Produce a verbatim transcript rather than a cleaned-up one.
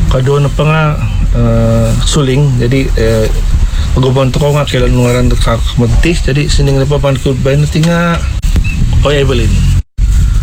Kadua na pa nga uh, suling. Jadi uh, pagubon ko nga kailan ngaran ka magtis. Jadi sining na pa pan ko ba na tinga Oy Evelyn.